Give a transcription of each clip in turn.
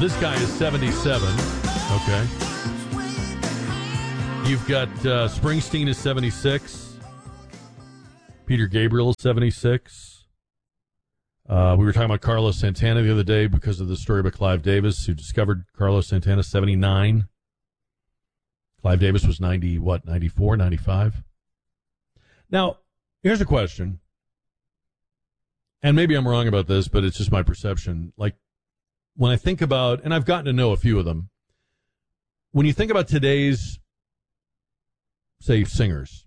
This guy is 77. Okay. You've got Springsteen is 76. Peter Gabriel is 76. We were talking about Carlos Santana the other day because of the story about Clive Davis, who discovered Carlos Santana, 79. Clive Davis was 94, 95? Now, here's a question. And maybe I'm wrong about this, but it's just my perception. Like, when I think about, and I've gotten to know a few of them, when you think about today's, say, singers,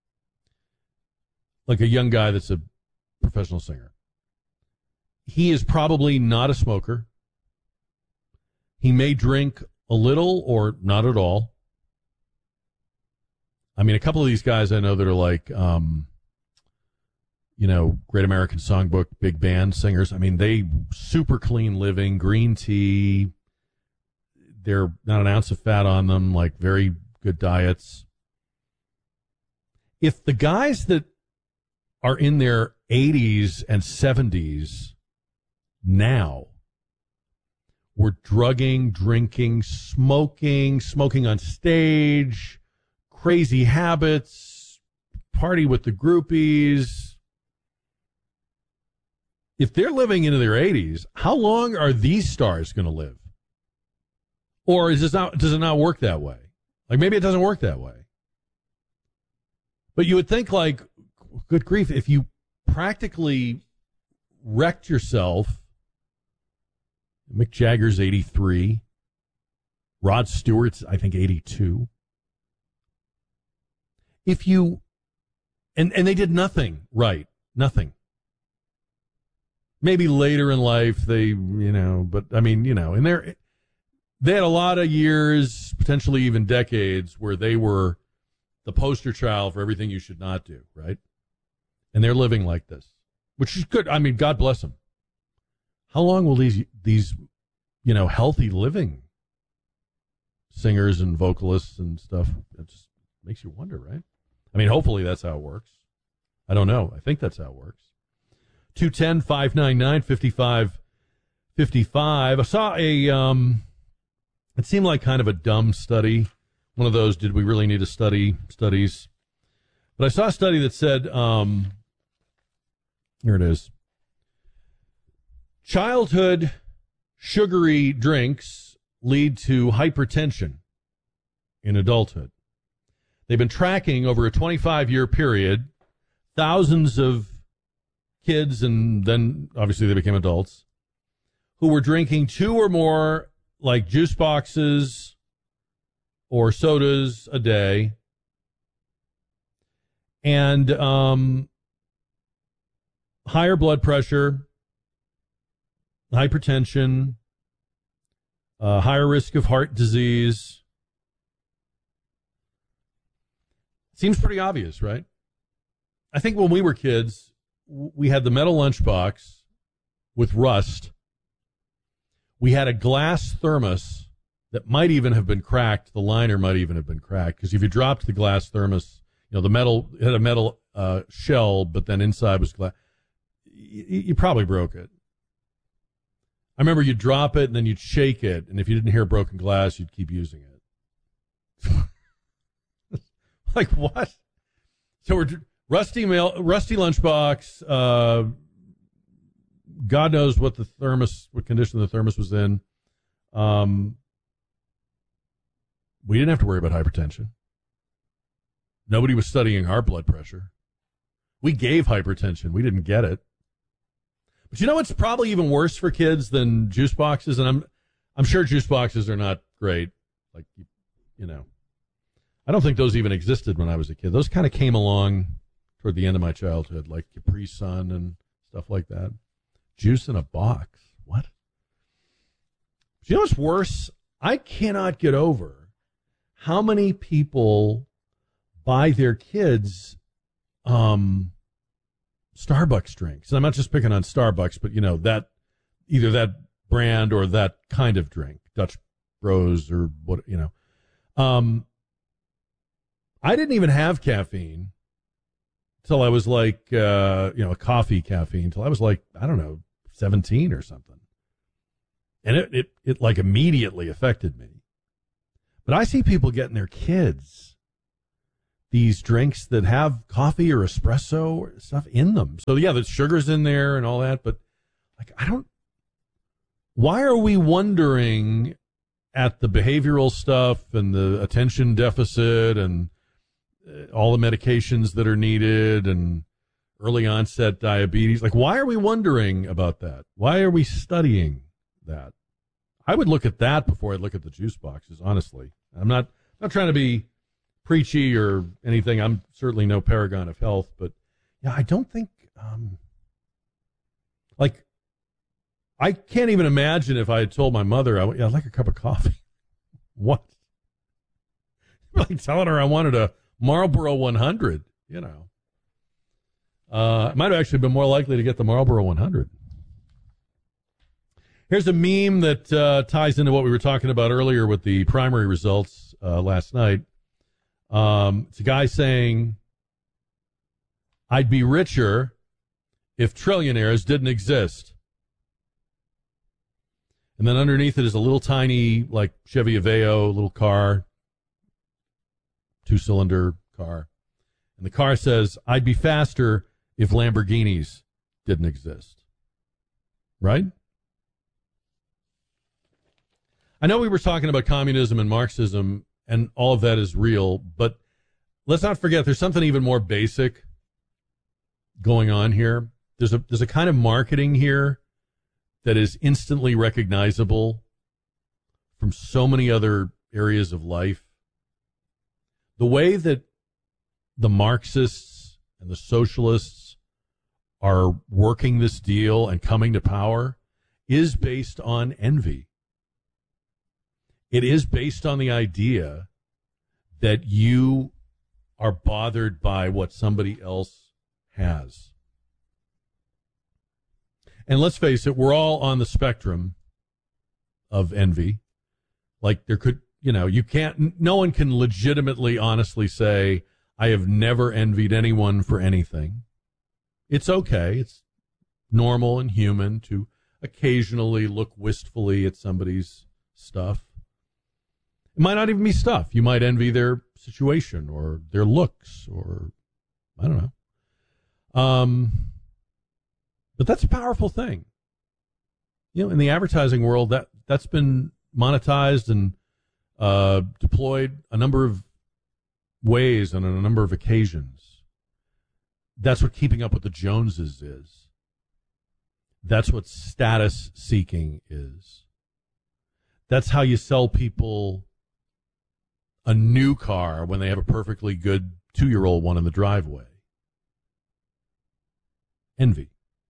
like a young guy that's a professional singer, he is probably not a smoker. He may drink a little or not at all. I mean, a couple of these guys I know that are like, Great American Songbook, big band singers. I mean, they super clean living, green tea. They're not an ounce of fat on them, like very good diets. If the guys that are in their 80s and 70s now were drugging, drinking, smoking on stage, crazy habits, party with the groupies. If they're living into their 80s, how long are these stars going to live? Or does it not work that way? Like, maybe it doesn't work that way. But you would think, like, good grief, if you practically wrecked yourself, Mick Jagger's 83, Rod Stewart's, I think, 82. If you, and they did nothing right, nothing. Maybe later in life but I mean, and they had a lot of years, potentially even decades, where they were the poster child for everything you should not do, right? And they're living like this, which is good. I mean, God bless them. How long will these healthy living singers and vocalists and stuff, it just makes you wonder, right? I mean, hopefully that's how it works. I don't know. I think that's how it works. 210-599-5555. I saw it seemed like kind of a dumb study. One of those, did we really need to study studies? But I saw a study that said, here it is. Childhood sugary drinks lead to hypertension in adulthood. They've been tracking over a 25-year period thousands of kids, and then obviously they became adults, who were drinking 2 or more like juice boxes or sodas a day, and higher blood pressure, hypertension, higher risk of heart disease. Seems pretty obvious, right? I think when we were kids, we had the metal lunchbox with rust. We had a glass thermos that might even have been cracked. The liner might even have been cracked, because if you dropped the glass thermos, the metal, it had a metal shell, but then inside was glass. You probably broke it. I remember you'd drop it and then you'd shake it, and if you didn't hear broken glass, you'd keep using it. Like, what? So we're rusty lunchbox. God knows what condition the thermos was in. We didn't have to worry about hypertension. Nobody was studying our blood pressure. We gave hypertension. We didn't get it. But you know what's probably even worse for kids than juice boxes? And I'm sure juice boxes are not great. Like, I don't think those even existed when I was a kid. Those kind of came along toward the end of my childhood, like Capri Sun and stuff like that. Juice in a box. What? But you know what's worse? I cannot get over how many people buy their kids Starbucks drinks. And I'm not just picking on Starbucks, but that either that brand or that kind of drink, Dutch Bros or what, I didn't even have caffeine till I was like, a coffee caffeine till I was like, I don't know, 17 or something. And it like immediately affected me. But I see people getting their kids these drinks that have coffee or espresso or stuff in them. So yeah, the sugar's in there and all that, but like why are we wondering at the behavioral stuff and the attention deficit and all the medications that are needed and early onset diabetes? Like, why are we wondering about that? Why are we studying that? I would look at that before I look at the juice boxes, honestly. I'm not trying to be preachy or anything. I'm certainly no paragon of health, but yeah, I don't think, like, I can't even imagine if I had told my mother, I'd like a cup of coffee. What? Like telling her I wanted a Marlboro 100, you know. I might have actually been more likely to get the Marlboro 100. Here's a meme that ties into what we were talking about earlier with the primary results last night. It's a guy saying, I'd be richer if trillionaires didn't exist. And then underneath it is a little tiny, like, Chevy Aveo, little car, 2-cylinder car. And the car says, I'd be faster if Lamborghinis didn't exist. Right? I know we were talking about communism and Marxism, and all of that is real, but let's not forget there's something even more basic going on here. There's a kind of marketing here that is instantly recognizable from so many other areas of life. The way that the Marxists and the socialists are working this deal and coming to power is based on envy. It is based on the idea that you are bothered by what somebody else has. And let's face it, we're all on the spectrum of envy. Like there could, no one can legitimately, honestly say, I have never envied anyone for anything. It's okay. It's normal and human to occasionally look wistfully at somebody's stuff. It might not even be stuff. You might envy their situation or their looks or I don't know. But that's a powerful thing. In the advertising world, that's been monetized and deployed a number of ways and on a number of occasions. That's what keeping up with the Joneses is. That's what status seeking is. That's how you sell people a new car when they have a perfectly good 2-year-old one in the driveway. Envy.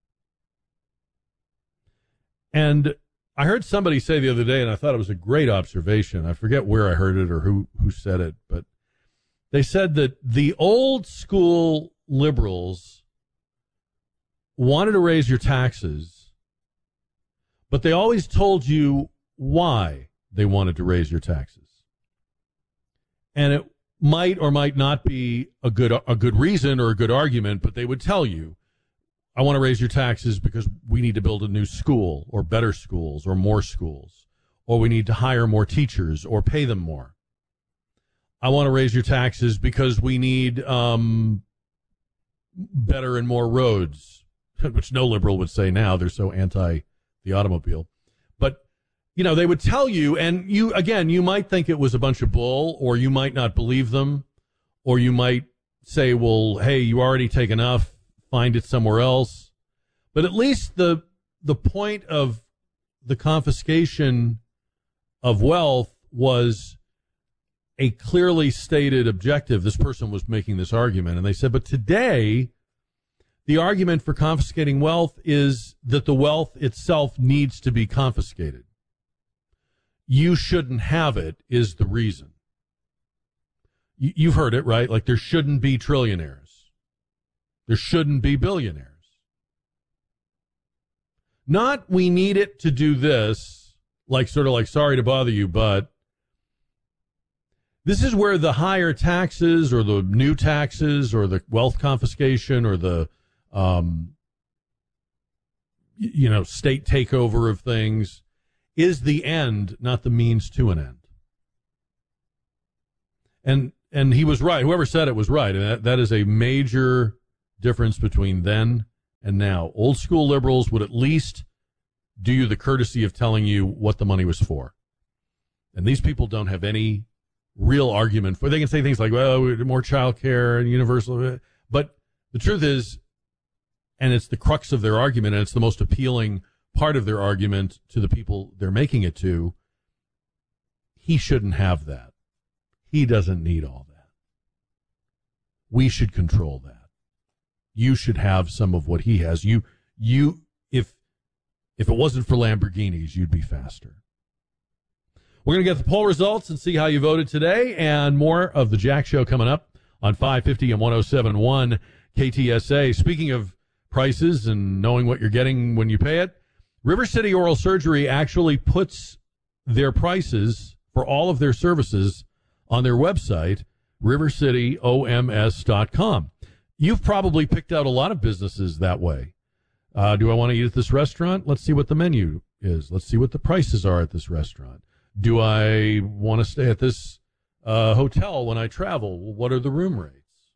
And I heard somebody say the other day, and I thought it was a great observation. I forget where I heard it or who said it, but they said that the old school liberals wanted to raise your taxes, but they always told you why they wanted to raise your taxes. And it might or might not be a good reason or a good argument, but they would tell you, I want to raise your taxes because we need to build a new school or better schools or more schools, or we need to hire more teachers or pay them more. I want to raise your taxes because we need better and more roads, which no liberal would say now. They're so anti the automobile. But, they would tell you, and you might think it was a bunch of bull, or you might not believe them, or you might say, well, hey, you already take enough. Find it somewhere else. But at least the point of the confiscation of wealth was a clearly stated objective. This person was making this argument, and they said, but today the argument for confiscating wealth is that the wealth itself needs to be confiscated. You shouldn't have it is the reason. You've heard it, right? Like there shouldn't be trillionaires. There shouldn't be billionaires. Not we need it to do this, sort of like sorry to bother you, but this is where the higher taxes or the new taxes or the wealth confiscation or the state takeover of things, is the end, not the means to an end. And he was right. Whoever said it was right. And that is a major difference between then and now. Old school liberals would at least do you the courtesy of telling you what the money was for. And these people don't have any real argument for. They can say things like, well, more child care and universal. But the truth is, and it's the crux of their argument, and it's the most appealing part of their argument to the people they're making it to, he shouldn't have that. He doesn't need all that. We should control that. You should have some of what he has. If it wasn't for Lamborghinis, you'd be faster. We're going to get the poll results and see how you voted today, and more of the Jack Show coming up on 550 and 107.1 KTSA. Speaking of prices and knowing what you're getting when you pay it, River City Oral Surgery actually puts their prices for all of their services on their website, rivercityoms.com. You've probably picked out a lot of businesses that way. Do I want to eat at this restaurant? Let's see what the menu is. Let's see what the prices are at this restaurant. Do I want to stay at this hotel when I travel? Well, what are the room rates?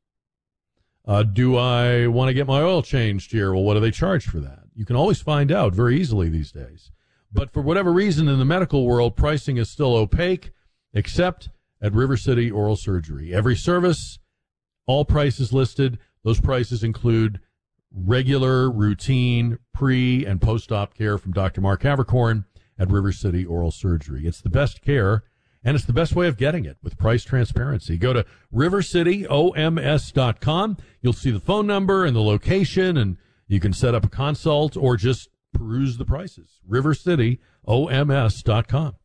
Do I want to get my oil changed here? Well, what do they charge for that? You can always find out very easily these days. But for whatever reason in the medical world, pricing is still opaque, except at River City Oral Surgery. Every service, all prices listed. Those prices include regular, routine, pre- and post-op care from Dr. Mark Havercorn at River City Oral Surgery. It's the best care, and it's the best way of getting it with price transparency. Go to rivercityoms.com. You'll see the phone number and the location, and you can set up a consult or just peruse the prices. rivercityoms.com.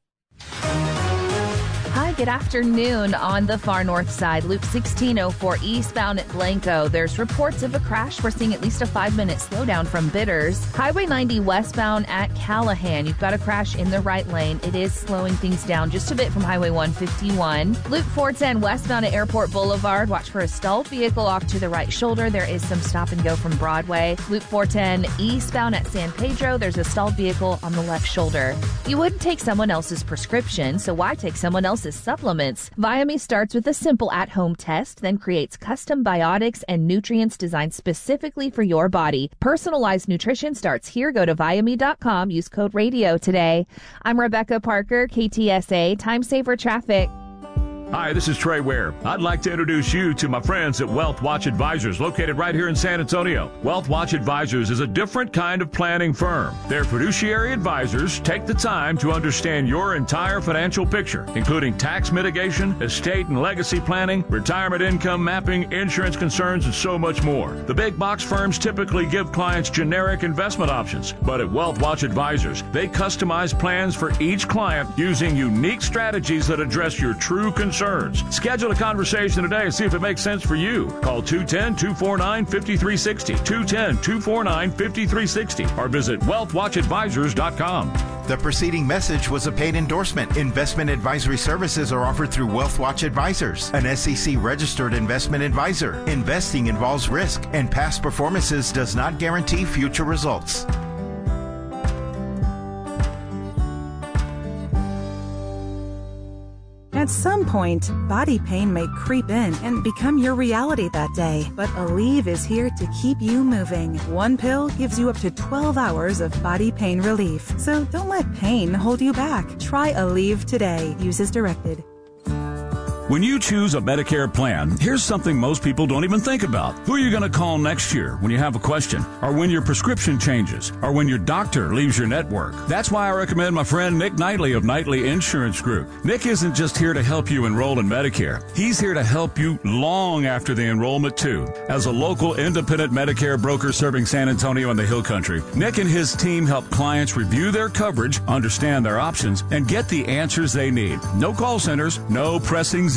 Hi, good afternoon. On the far north side, Loop 1604 eastbound at Blanco. There's reports of a crash. We're seeing at least a 5-minute slowdown from Bitters. Highway 90 westbound at Callahan. You've got a crash in the right lane. It is slowing things down just a bit from Highway 151. Loop 410 westbound at Airport Boulevard. Watch for a stalled vehicle off to the right shoulder. There is some stop and go from Broadway. Loop 410 eastbound at San Pedro. There's a stalled vehicle on the left shoulder. You wouldn't take someone else's prescription, so why take someone else's supplements? Viame starts with a simple at-home test, then creates custom biotics and nutrients designed specifically for your body. Personalized nutrition starts here. Go to Viame.com. Use code RADIO today. I'm Rebecca Parker, KTSA. Time Saver Traffic. Hi, this is Trey Ware. I'd like to introduce you to my friends at Wealth Watch Advisors, located right here in San Antonio. Wealth Watch Advisors is a different kind of planning firm. Their fiduciary advisors take the time to understand your entire financial picture, including tax mitigation, estate and legacy planning, retirement income mapping, insurance concerns, and so much more. The big box firms typically give clients generic investment options, but at Wealth Watch Advisors, they customize plans for each client using unique strategies that address your true concerns. Schedule a conversation today and see if it makes sense for you. Call 210-249-5360, 210-249-5360, or visit wealthwatchadvisors.com. The preceding message was a paid endorsement. Investment advisory services are offered through Wealth Watch Advisors, an SEC-registered investment advisor. Investing involves risk, and past performances does not guarantee future results. At some point, body pain may creep in and become your reality that day. But Aleve is here to keep you moving. One pill gives you up to 12 hours of body pain relief. So don't let pain hold you back. Try Aleve today. Use as directed. When you choose a Medicare plan, here's something most people don't even think about. Who are you going to call next year when you have a question? Or when your prescription changes? Or when your doctor leaves your network? That's why I recommend my friend Nick Knightley of Knightley Insurance Group. Nick isn't just here to help you enroll in Medicare. He's here to help you long after the enrollment, too. As a local independent Medicare broker serving San Antonio and the Hill Country, Nick and his team help clients review their coverage, understand their options, and get the answers they need. No call centers, no pressing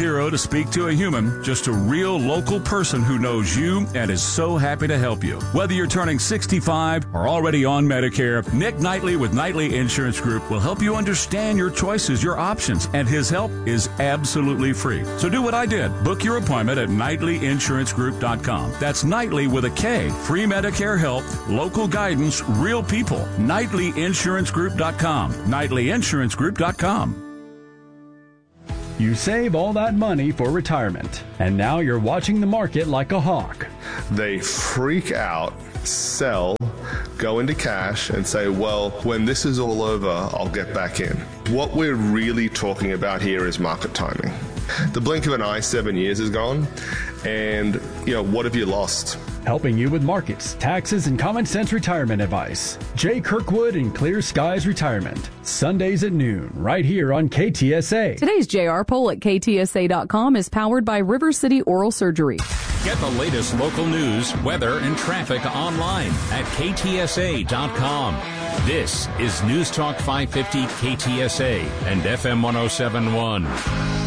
zero to speak to a human, just a real local person who knows you and is so happy to help you. Whether you're turning 65 or already on Medicare, Nick Knightley with Knightley Insurance Group will help you understand your choices, your options, and his help is absolutely free. So do what I did. Book your appointment at KnightleyInsuranceGroup.com. That's Knightley with a K. Free Medicare help, local guidance, real people. KnightleyInsuranceGroup.com. KnightleyInsuranceGroup.com. You save all that money for retirement, and now you're watching the market like a hawk. They freak out, sell, go into cash, and say, well, when this is all over, I'll get back in. What we're really talking about here is market timing. The blink of an eye, 7 years is gone, and, what have you lost? Helping you with markets, taxes, and common sense retirement advice. Jay Kirkwood and Clear Skies Retirement. Sundays at noon, right here on KTSA. Today's JR poll at KTSA.com is powered by River City Oral Surgery. Get the latest local news, weather, and traffic online at KTSA.com. This is News Talk 550 KTSA and FM 1071.